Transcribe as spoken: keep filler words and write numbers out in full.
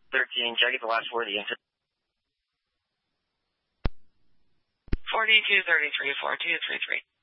thirteen, can I get the last four of the info? forty-two thirty-three, four two three three.